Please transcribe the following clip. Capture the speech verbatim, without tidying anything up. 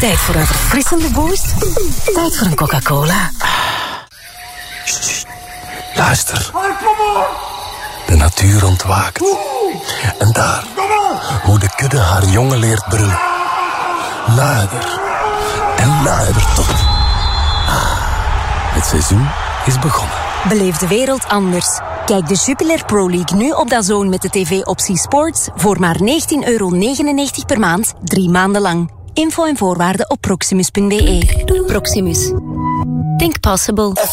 Tijd voor een verfrissende boost. Tijd voor een Coca-Cola. Sst, luister. De natuur ontwaakt. En daar, hoe de kudde haar jongen leert brullen. Luider en luider tot. Het seizoen is begonnen. Beleef de wereld anders. Kijk de Jupiler Pro League nu op DAZN met de tv-optie Sports voor maar negentien euro negenennegentig per maand, drie maanden lang. Info en voorwaarden op proximus punt be. Proximus. Think possible.